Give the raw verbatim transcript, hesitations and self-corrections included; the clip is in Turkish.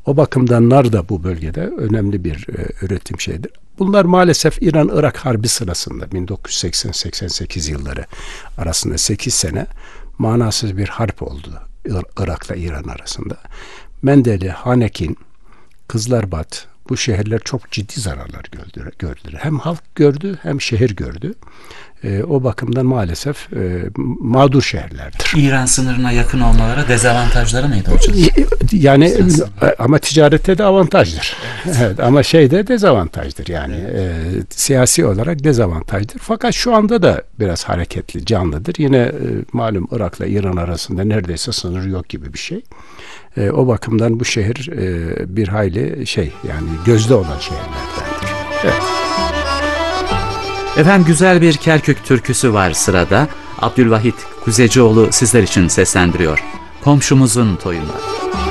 O bakımdan nar da bu bölgede önemli bir e, üretim şeyidir. Bunlar maalesef İran-Irak Harbi sırasında bin dokuz yüz seksen seksen sekiz yılları arasında sekiz sene manasız bir harp oldu Irak'la İran arasında. Mendeli, Hanekin, Kızlarbat, bu şehirler çok ciddi zararlar gördüler. gördüler. Hem halk gördü hem şehir gördü. E, o bakımdan maalesef e, mağdur şehirlerdir. İran sınırına yakın olmaları dezavantajları mıydı hocam? Yani Siyaset. Ama ticarette de avantajdır. Evet. Evet, ama şeyde dezavantajdır yani. Evet. E, siyasi olarak dezavantajdır. Fakat şu anda da biraz hareketli, canlıdır. Yine e, malum Irak'la İran arasında neredeyse sınır yok gibi bir şey. E, o bakımdan bu şehir e, bir hayli şey yani gözde olan şehirlerdendir. Evet. Efendim güzel bir Kerkük türküsü var sırada. Abdülvahit Kuzecioğlu sizler için seslendiriyor. Komşumuzun toyunda.